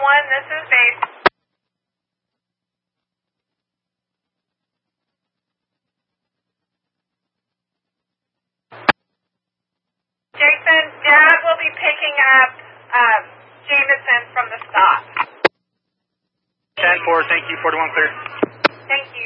this is base. Jason, Dad will be picking up Jameson from the stop. 10-4, thank you, 41 clear. Thank you.